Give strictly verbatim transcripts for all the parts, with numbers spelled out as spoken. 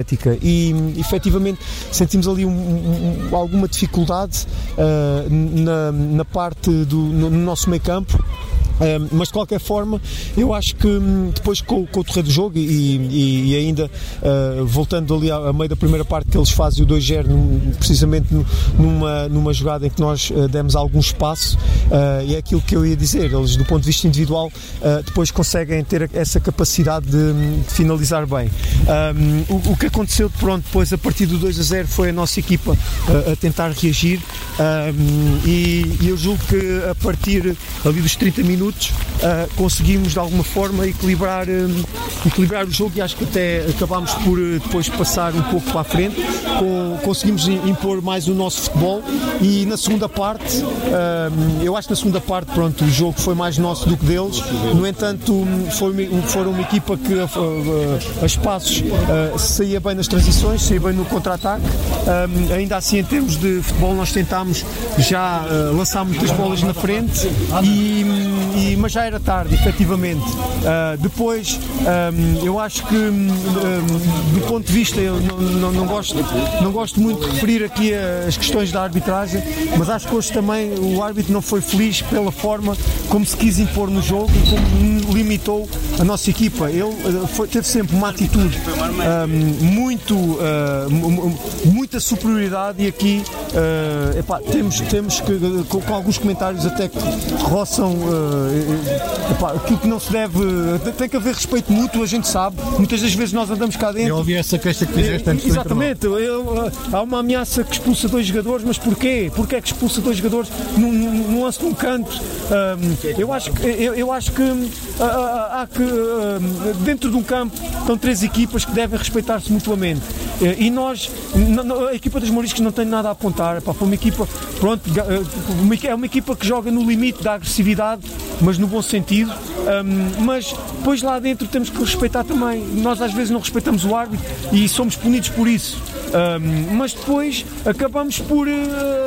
crítica e efetivamente sentimos ali um, um, alguma dificuldade uh, na, na parte do no, no nosso meio campo. Um, mas de qualquer forma eu acho que um, depois com, com o decorrer do jogo e, e, e ainda uh, voltando ali a, a meio da primeira parte que eles fazem o dois zero num, precisamente numa, numa jogada em que nós uh, demos algum espaço uh, e é aquilo que eu ia dizer, eles do ponto de vista individual uh, depois conseguem ter essa capacidade de, de finalizar bem. Um, o, o que aconteceu pronto, depois a partir do dois a zero foi a nossa equipa uh, a tentar reagir um, e, e eu julgo que a partir ali dos trinta minutos Uh, conseguimos de alguma forma equilibrar, uh, equilibrar o jogo e acho que até acabámos por uh, depois passar um pouco para a frente, com, conseguimos impor mais o nosso futebol e na segunda parte, uh, eu acho que na segunda parte pronto, o jogo foi mais nosso do que deles, no entanto foi, foram uma equipa que uh, uh, a espaços uh, saía bem nas transições, saía bem no contra-ataque, uh, ainda assim em termos de futebol nós tentámos já uh, lançar muitas bolas na frente e E, mas já era tarde, efetivamente. Uh, depois, um, eu acho que, um, do ponto de vista, eu não, não, não, gosto, não gosto muito de referir aqui as questões da arbitragem, mas acho que hoje também o árbitro não foi feliz pela forma como se quis impor no jogo e como limitou a nossa equipa. Ele foi, teve sempre uma atitude um, muito, uh, muita superioridade e aqui uh, epá, temos, temos que, com, com alguns comentários até que roçam uh, epá, aquilo que não se deve, tem que haver respeito mútuo, a gente sabe, muitas das vezes nós andamos cá dentro. Eu ouvi essa queixa que fizeste antes. Exatamente, eu, há uma ameaça que expulsa dois jogadores, mas porquê? Porquê é que expulsa dois jogadores num, num lance de um canto? Um, eu, acho que, eu, eu acho que uh, há que uh, dentro de um campo estão três equipas que devem respeitar-se mutuamente uh, e nós, a equipa dos Moriscos não tem nada a apontar, pá, foi uma equipa, pronto, uma, é uma equipa que joga no limite da agressividade, mas no bom sentido, um, mas depois lá dentro temos que respeitar também, nós às vezes não respeitamos o árbitro e somos punidos por isso, um, mas depois acabamos por uh,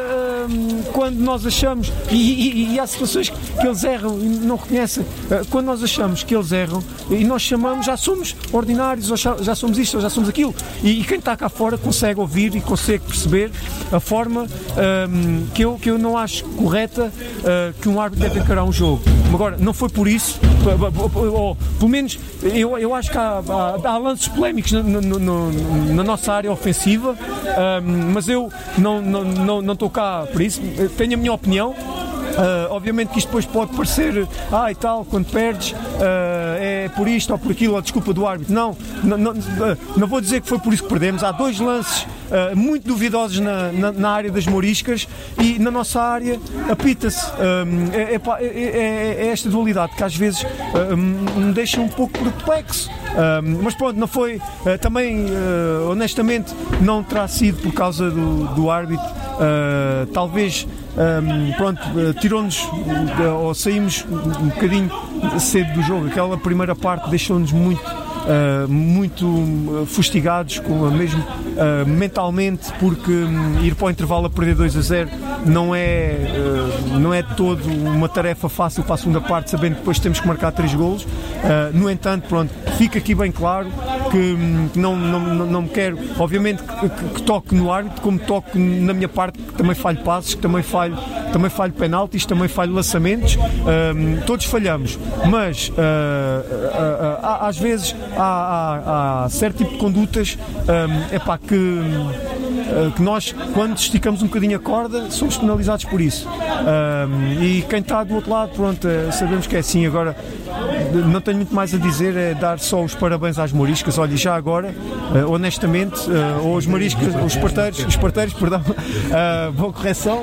um, quando nós achamos e, e, e há situações que eles erram e não reconhecem, uh, quando nós achamos que eles erram e nós chamamos, já somos ordinários, ou já, já somos isto, ou já somos aquilo e, e quem está cá fora consegue ouvir e consegue perceber a forma um, que, eu, que eu não acho correta uh, que um árbitro deve encarar um jogo. Agora, não foi por isso, ou, pelo menos eu, eu acho que há, há, há lances polémicos no, no, no, na nossa área ofensiva, um, mas eu não, não, não, não estou cá por isso, tenho a minha opinião. Uh, obviamente que isto depois pode parecer ah e tal, quando perdes uh, é por isto ou por aquilo, ou desculpa do árbitro. Não, não, não, não vou dizer que foi por isso que perdemos. Há dois lances uh, muito duvidosos na, na, na área das Moriscas e na nossa área apita-se. Um, é, é, é, é esta dualidade que às vezes uh, me deixa um pouco perplexo. Um, mas pronto, não foi uh, também uh, honestamente não terá sido por causa do, do árbitro, uh, talvez um, pronto, uh, tirou-nos uh, ou saímos um bocadinho cedo do jogo, aquela primeira parte deixou-nos muito Uh, muito uh, fustigados com a mesmo uh, mentalmente, porque um, ir para o intervalo a perder dois a zero não é, uh, não é todo uma tarefa fácil para a segunda parte, sabendo que depois temos que marcar três golos. Uh, no entanto, pronto, fica aqui bem claro que um, não, não, não, não me quero, obviamente que, que, que toque no árbitro, como toque na minha parte, que também falho passos, que também falho, também falho penaltis, também falho lançamentos, um, todos falhamos, mas uh, uh, uh, uh, às vezes Há, há, há certo tipo de condutas um, epá, que, uh, que nós, quando esticamos um bocadinho a corda, somos penalizados por isso. Um, e quem está do outro lado, pronto, uh, sabemos que é assim. Agora, não tenho muito mais a dizer, é dar só os parabéns às Moriscas. Olha, já agora, uh, honestamente, uh, ou os Moriscas, os parteiros, os parteiros, perdão, uh, boa correção,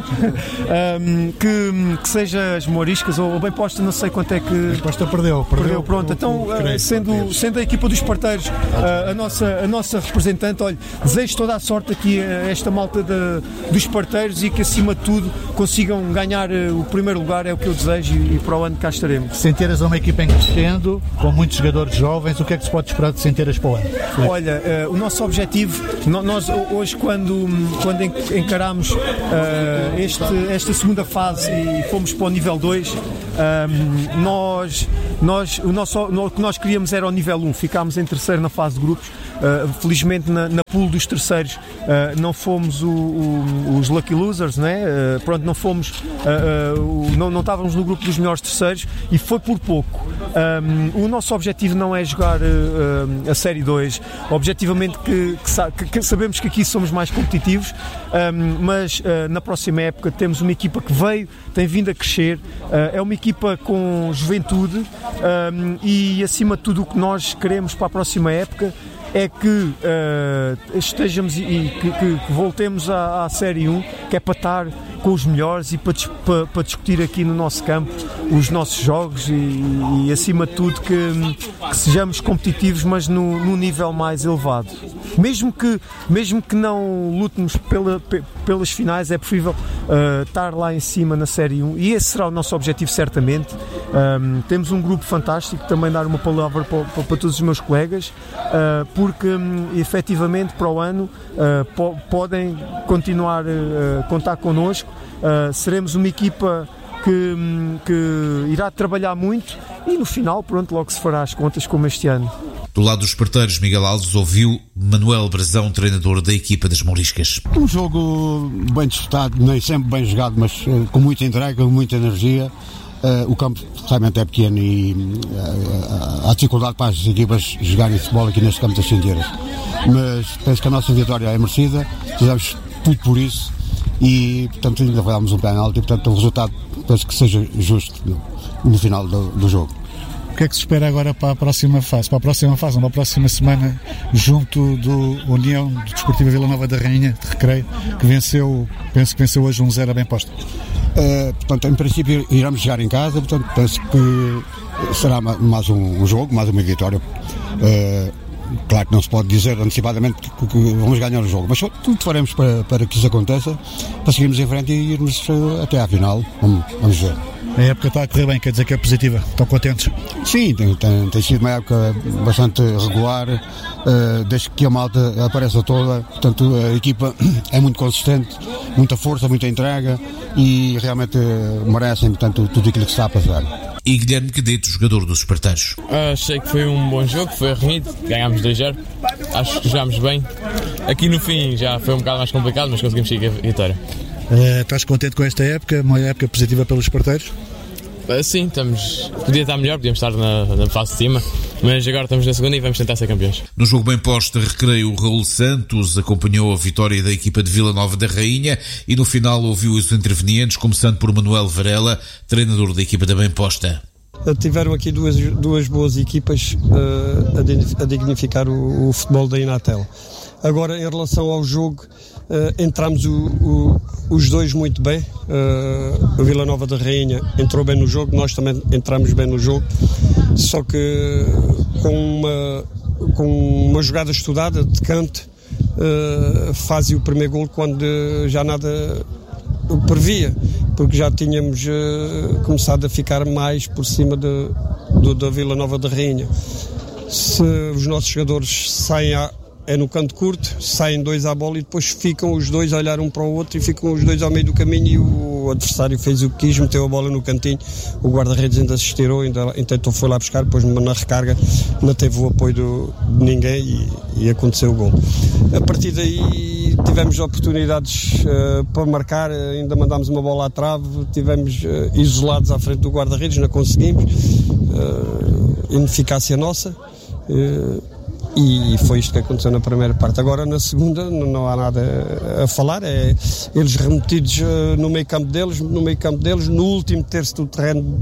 um, que, que seja as Moriscas ou bem posta, não sei quanto é que. A posta perdeu, perdeu. Perdeu, pronto. Então, uh, sendo, sendo a equipa dos parteiros, uh, a, nossa, a nossa representante, olha, desejo toda a sorte aqui a esta malta de, dos parteiros e que, acima de tudo, consigam ganhar uh, o primeiro lugar, é o que eu desejo e, e para o ano cá estaremos. Centeiras é uma equipa em crescendo, com muitos jogadores jovens, o que é que se pode esperar de Centeiras para o ano? Olha, uh, o nosso objetivo, nós hoje quando, quando encaramos uh, este, esta segunda fase e fomos para o nível dois, um, nós nós, o, nosso, o que nós queríamos era o nível um, ficámos em terceiro na fase de grupos, uh, felizmente na, na pool dos terceiros uh, não fomos o, o, os lucky losers, né? uh, pronto, não fomos, uh, uh, não, não estávamos no grupo dos melhores terceiros e foi por pouco. Um, o nosso objetivo não é jogar uh, uh, a Série dois, objetivamente que, que, que sabemos que aqui somos mais competitivos, um, mas uh, na próxima época temos uma equipa que veio, tem vindo a crescer, uh, é uma equipa com juventude um, e acima de tudo o que nós queremos para a próxima época é que uh, estejamos e que, que, que voltemos à, à Série um, que é para estar com os melhores e para, para, para discutir aqui no nosso campo os nossos jogos e, e acima de tudo que, que sejamos competitivos, mas no, no nível mais elevado. Mesmo que, mesmo que não lutemos pela, pelas finais, é preferível uh, estar lá em cima na Série um e esse será o nosso objetivo certamente. Um, temos um grupo fantástico, também dar uma palavra para, para, para todos os meus colegas, uh, porque um, efetivamente para o ano uh, po- podem continuar a uh, contar connosco, uh, seremos uma equipa que, um, que irá trabalhar muito e no final, pronto, logo se fará as contas como este ano. Do lado dos esparteiros, Miguel Alves ouviu Manuel Brazão, treinador da equipa das Mouriscas. Um jogo bem disputado, nem sempre bem jogado, mas uh, com muita entrega, com muita energia. Uh, o campo realmente é pequeno e uh, há dificuldade para as equipas jogarem futebol aqui neste campo das Cinteiras. Mas penso que a nossa vitória é merecida, fizemos tudo por isso e, portanto, ainda falhámos um penalti e, portanto, o resultado penso que seja justo no, no final do, do jogo. O que é que se espera agora para a próxima fase? Para a próxima fase, para a próxima semana, junto do União Desportiva Vila Nova da Rainha, de Recreio, que venceu, penso que venceu hoje um zero a bem posto. Uh, portanto, em princípio, iremos jogar em casa, portanto, penso que será mais um, um jogo, mais uma vitória. Uh, claro que não se pode dizer antecipadamente que, que vamos ganhar o jogo, mas tudo faremos para, para que isso aconteça, para seguirmos em frente e irmos uh, até à final. Vamos, vamos ver. A época está a correr bem, quer dizer que é positiva. Estão contentes? Sim, tem, tem, tem sido uma época bastante regular, uh, desde que a malta aparece toda. Portanto, a equipa é muito consistente, muita força, muita entrega e realmente uh, merecem, portanto, tudo aquilo que se está a passar. E Guilherme Cadete, jogador dos esparteiros. Achei que foi um bom jogo, foi renhido, ganhámos dois a zero, acho que jogámos bem. Aqui no fim já foi um bocado mais complicado, mas conseguimos chegar a vitória. Uh, estás contente com esta época, uma época positiva pelos esparteiros? Uh, sim, estamos, podia estar melhor, podíamos estar na, na fase de cima, mas agora estamos na segunda e vamos tentar ser campeões. No jogo bem posto, Recreio, o Raul Santos acompanhou a vitória da equipa de Vila Nova da Rainha e no final ouviu os intervenientes, começando por Manuel Varela, treinador da equipa da Bem Posta. Tiveram aqui duas, duas boas equipas uh, a, de, a dignificar o, o futebol da Inatel. Agora, em relação ao jogo, uh, entramos o, o, os dois muito bem. Uh, a Vila Nova da Rainha entrou bem no jogo, nós também entramos bem no jogo, só que com uma, com uma jogada estudada de canto, uh, fazia o primeiro golo quando já nada previa, porque já tínhamos uh, começado a ficar mais por cima de, de, da Vila Nova da Rainha. Se os nossos jogadores saem a é no canto curto, saem dois à bola e depois ficam os dois a olhar um para o outro e ficam os dois ao meio do caminho e o adversário fez o que quis, meteu a bola no cantinho, o guarda-redes ainda se estirou, ainda tentou, foi lá buscar, depois na recarga não teve o apoio do, de ninguém e, e aconteceu o gol. A partir daí tivemos oportunidades uh, para marcar, ainda mandámos uma bola à trave, tivemos uh, isolados à frente do guarda-redes, não conseguimos, uh, ineficácia nossa, uh, e foi isto que aconteceu na primeira parte. Agora na segunda não, não há nada a falar, é eles remetidos uh, no meio campo deles, no meio campo deles, no último terço do terreno,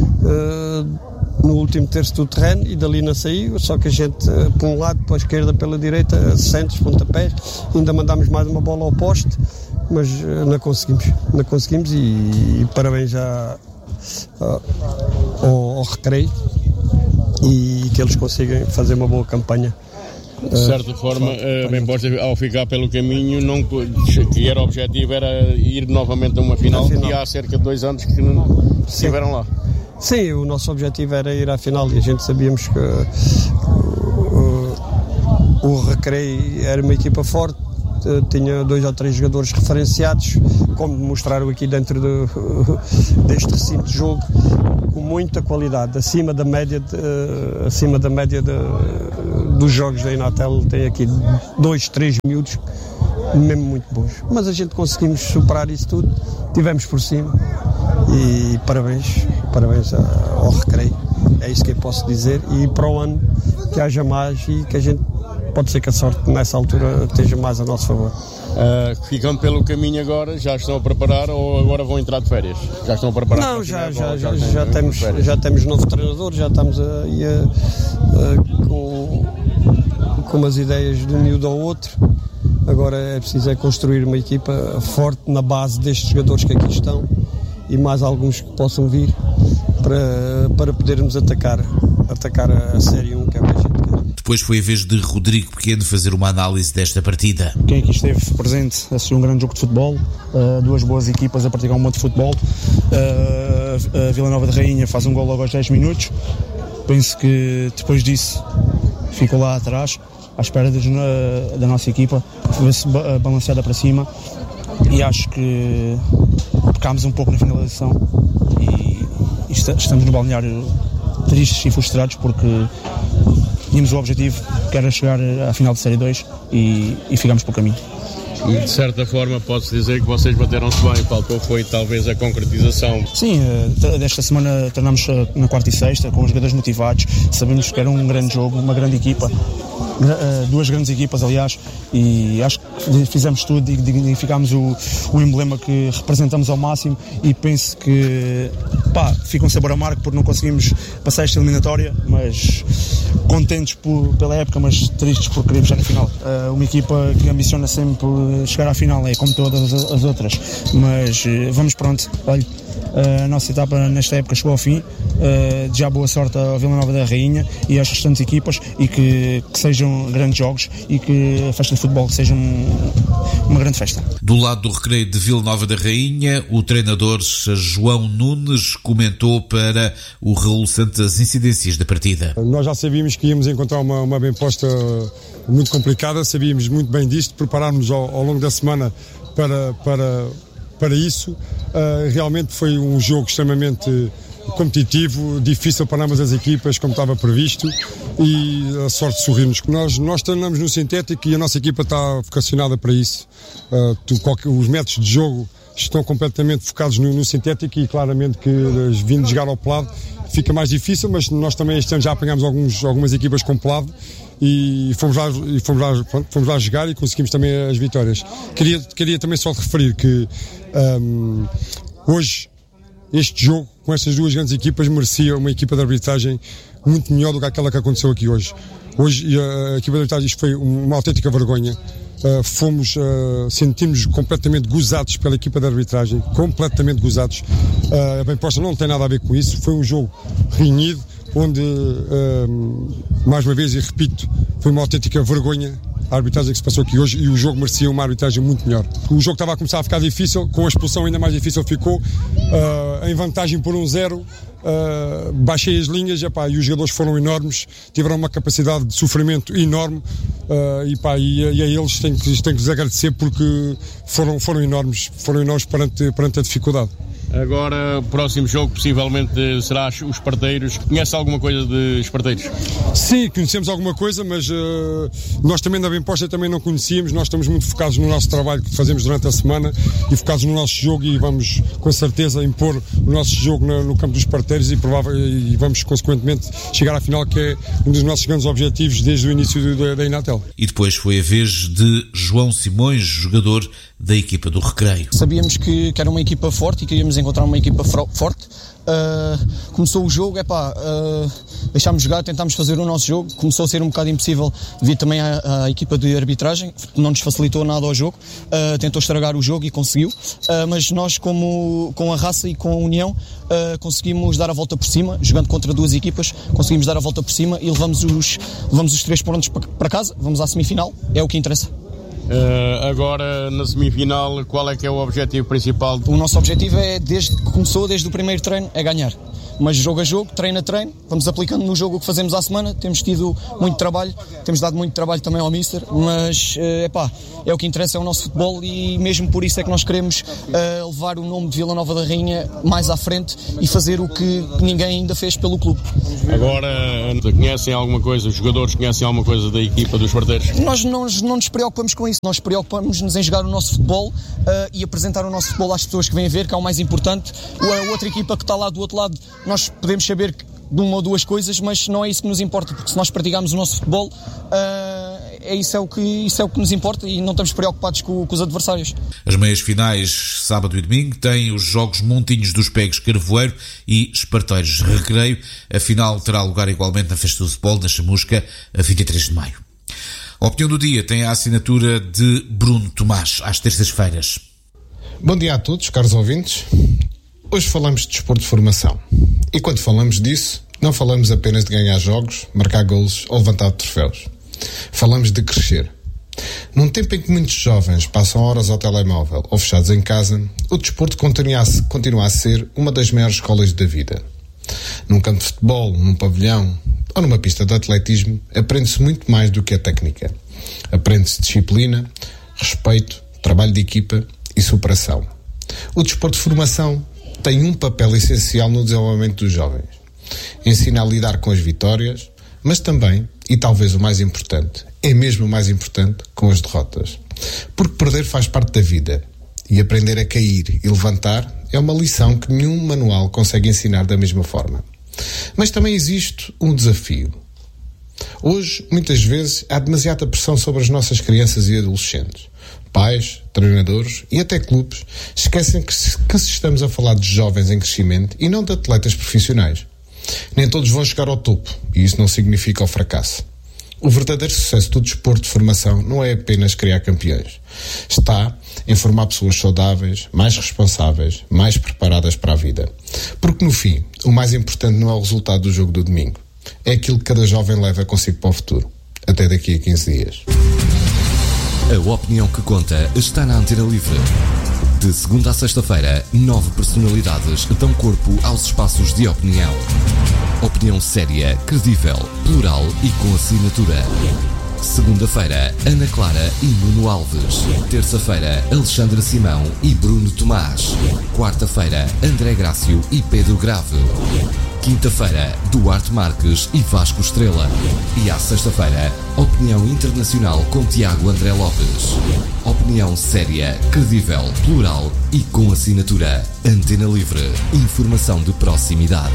uh, no último terço do terreno e dali não saiu, só que a gente uh, para um lado, para a esquerda, pela direita, centros, pontapés, ainda mandámos mais uma bola ao poste, mas uh, não conseguimos, não conseguimos e, e parabéns já uh, ao, ao Recreio e que eles consigam fazer uma boa campanha. De certa uh, forma, uh, bem posta, ao ficar pelo caminho, não, que era o objetivo era ir novamente a uma final, final. E há cerca de dois anos que não estiveram lá. Sim, o nosso objetivo era ir à final e a gente sabíamos que uh, o Recreio era uma equipa forte, tinha dois ou três jogadores referenciados, como demonstraram aqui dentro de, deste recinto de jogo, com muita qualidade, acima da média, de, acima da média de, dos jogos da Inatel. Tem aqui dois, três miúdos mesmo muito bons, mas a gente conseguimos superar isso tudo, tivemos por cima e parabéns, parabéns ao Recreio, é isso que eu posso dizer, e para o ano que haja mais e que a gente, pode ser que a sorte nessa altura esteja mais a nosso favor. Uh, ficando pelo caminho agora, já estão a preparar ou agora vão entrar de férias? Já estão a preparar? Não, já, já, já, já, já, temos, já temos novo treinador, já estamos a, a, a, com, com umas ideias de um miúdo ao outro. Agora é preciso é construir uma equipa forte na base destes jogadores que aqui estão e mais alguns que possam vir para, para podermos atacar, atacar a Série um, que é o que a gente quer. Depois foi a vez de Rodrigo Pequeno fazer uma análise desta partida. Quem aqui esteve presente assistiu um grande jogo de futebol, uh, duas boas equipas a praticar um bom de futebol. Uh, a Vila Nova de Rainha faz um gol logo aos dez minutos. Penso que depois disso ficou lá atrás, à espera de, uh, da nossa equipa, ver-se uh, balanceada para cima, e acho que pecámos um pouco na finalização e, e estamos no balneário tristes e frustrados porque tínhamos o objetivo que era chegar à final de Série dois e, e ficámos pelo caminho. E de certa forma pode-se dizer que vocês bateram-se bem, faltou foi talvez a concretização. Sim, desta semana treinamos na quarta e sexta com os jogadores motivados, sabemos que era um grande jogo, uma grande equipa, duas grandes equipas aliás, e acho que fizemos tudo e dignificámos o, o emblema que representamos ao máximo, e penso que pá, fica um sabor amargo porque não conseguimos passar esta eliminatória, mas contentes por, pela época, mas tristes por querermos já na final. Uh, uma equipa que ambiciona sempre chegar à final, é como todas as outras, mas uh, vamos pronto, olha, uh, a nossa etapa nesta época chegou ao fim, uh, já boa sorte à Vila Nova da Rainha e às restantes equipas, e que, que sejam grandes jogos e que a festa de futebol seja um, uma grande festa. Do lado do Recreio de Vila Nova da Rainha, o treinador João Nunes comentou para o Raul Santos as incidências da partida. Nós já sabíamos que íamos encontrar uma, uma bem-posta muito complicada, sabíamos muito bem disto, preparámos ao, ao longo da semana para, para, para isso. Uh, realmente foi um jogo extremamente competitivo, difícil para ambas as equipas, como estava previsto, e a sorte sorrir-nos. Nós, nós treinamos no sintético e a nossa equipa está vocacionada para isso. Uh, tu, qualquer, os métodos de jogo estão completamente focados no, no sintético, e claramente que vindo de jogar ao pelado fica mais difícil, mas nós também este ano já apanhámos alguns, algumas equipas com pelado e fomos lá, e fomos, lá, pronto, fomos lá jogar e conseguimos também as vitórias. Queria, queria também só referir que um, hoje este jogo com estas duas grandes equipas merecia uma equipa de arbitragem muito melhor do que aquela que aconteceu aqui hoje. Hoje a equipa de arbitragem, isto foi uma autêntica vergonha. Uh, fomos, uh, sentimos completamente gozados pela equipa de arbitragem, completamente gozados. Uh, a bem-posta não tem nada a ver com isso, foi um jogo renhido, onde, uh, mais uma vez, e repito, foi uma autêntica vergonha a arbitragem que se passou aqui hoje, e o jogo merecia uma arbitragem muito melhor. O jogo estava a começar a ficar difícil, com a expulsão ainda mais difícil ficou, uh, em vantagem por um zero. Uh, baixei as linhas, epá, e os jogadores foram enormes, tiveram uma capacidade de sofrimento enorme, uh, e, epá, e, e a eles tenho que, tenho que lhes agradecer porque foram, foram enormes, foram enormes perante, perante a dificuldade. Agora, o próximo jogo possivelmente será os Esparteiros. Conhece alguma coisa de Esparteiros? Sim, conhecemos alguma coisa, mas uh, nós também da Bem-Posta também não conhecíamos. Nós estamos muito focados no nosso trabalho que fazemos durante a semana e focados no nosso jogo, e vamos com certeza impor o nosso jogo no, no campo dos Esparteiros, e, provável, e vamos consequentemente chegar à final, que é um dos nossos grandes objetivos desde o início da, da Inatel. E depois foi a vez de João Simões, jogador da equipa do Recreio. Sabíamos que, que era uma equipa forte e queríamos encontrar uma equipa forte. Uh, começou o jogo, epá, uh, deixámos jogar, tentámos fazer o nosso jogo. Começou a ser um bocado impossível devido também à, à equipa de arbitragem, não nos facilitou nada ao jogo, uh, tentou estragar o jogo e conseguiu, uh, mas nós, como, com a raça e com a união, uh, conseguimos dar a volta por cima, jogando contra duas equipas, conseguimos dar a volta por cima e levamos os, levamos os três pontos para casa. Vamos à semifinal, é o que interessa. Uh, agora, na semifinal, qual é que é o objetivo principal? O nosso objetivo é, desde que começou, desde o primeiro treino, é ganhar. mas jogo a jogo, treino a treino, vamos aplicando no jogo o que fazemos à semana. Temos tido muito trabalho, temos dado muito trabalho também ao Mister, mas uh, epá, é o que interessa, é o nosso futebol, e mesmo por isso é que nós queremos uh, levar o nome de Vila Nova da Rainha mais à frente e fazer o que ninguém ainda fez pelo clube. Agora, conhecem alguma coisa, os jogadores conhecem alguma coisa da equipa dos Esparteiros? Nós não, não nos preocupamos com isso, nós preocupamos-nos em jogar o nosso futebol uh, e apresentar o nosso futebol às pessoas que vêm ver, que é o mais importante. A outra equipa que está lá do outro lado, nós podemos saber de uma ou duas coisas, mas não é isso que nos importa, porque se nós praticarmos o nosso futebol, uh, é isso, é o que, isso é o que nos importa, e não estamos preocupados com, com os adversários. As meias finais, sábado e domingo, têm os jogos Montinhos dos Pegos Carvoeiro e Esparteiros Recreio. A final terá lugar igualmente na Festa do Futebol, na Chamusca, a vinte e três de maio. A opinião do dia tem a assinatura de Bruno Tomás, às terças-feiras. Bom dia a todos, caros ouvintes. Hoje falamos de desporto de formação. E quando falamos disso, não falamos apenas de ganhar jogos, marcar golos ou levantar troféus. Falamos de crescer. Num tempo em que muitos jovens passam horas ao telemóvel ou fechados em casa, o desporto continua a, continua a ser uma das maiores escolas da vida. Num campo de futebol, num pavilhão ou numa pista de atletismo, aprende-se muito mais do que a técnica. Aprende-se disciplina, respeito, trabalho de equipa e superação. O desporto de formação tem um papel essencial no desenvolvimento dos jovens. Ensina a lidar com as vitórias, mas também, e talvez o mais importante, é mesmo o mais importante, com as derrotas. Porque perder faz parte da vida, e aprender a cair e levantar é uma lição que nenhum manual consegue ensinar da mesma forma. Mas também existe um desafio. Hoje, muitas vezes, há demasiada pressão sobre as nossas crianças e adolescentes. Pais, treinadores e até clubes esquecem que se, que se estamos a falar de jovens em crescimento e não de atletas profissionais. Nem todos vão chegar ao topo, e isso não significa o fracasso. O verdadeiro sucesso do desporto de formação não é apenas criar campeões. Está em formar pessoas saudáveis, mais responsáveis, mais preparadas para a vida. Porque no fim, o mais importante não é o resultado do jogo do domingo. É aquilo que cada jovem leva consigo para o futuro. Até daqui a quinze dias. A opinião que conta está na Antena Livre. De segunda a sexta-feira, nove personalidades dão corpo aos espaços de opinião. Opinião séria, credível, plural e com assinatura. Segunda-feira, Ana Clara e Nuno Alves. Terça-feira, Alexandra Simão e Bruno Tomás. Quarta-feira, André Grácio e Pedro Grave. Quinta-feira, Duarte Marques e Vasco Estrela. E à sexta-feira, Opinião Internacional com Tiago André Lopes. Opinião séria, credível, plural e com assinatura. Antena Livre. Informação de proximidade.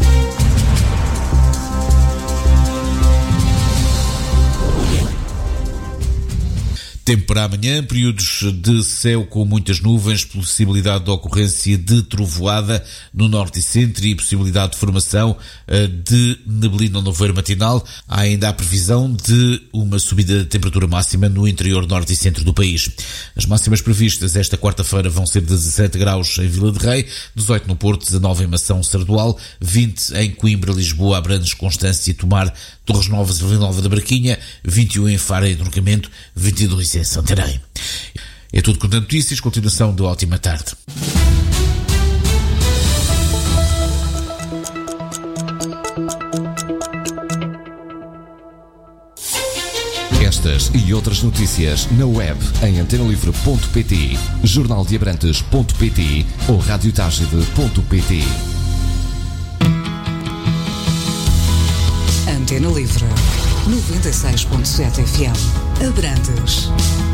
Tempo para amanhã, períodos de céu com muitas nuvens, possibilidade de ocorrência de trovoada no norte e centro e possibilidade de formação de neblina no nevoeiro matinal. Há ainda a previsão de uma subida da temperatura máxima no interior norte e centro do país. As máximas previstas esta quarta-feira vão ser dezessete graus em Vila de Rei, dezoito no Porto, dezanove em Mação Sardual, vinte em Coimbra, Lisboa, Abrantes, Constância e Tomar, Torres Novas e Vila Nova da Braquinha, vinte e um em Faro e Entroncamento, vinte e dois em Santarém. É tudo quanto a notícias, continuação de ótima tarde. Estas e outras notícias na web em antenalivre ponto pt, jornal de abrantes ponto pt ou radiotagide ponto pt. Antena Livre, noventa e seis ponto sete F M, Abrantes.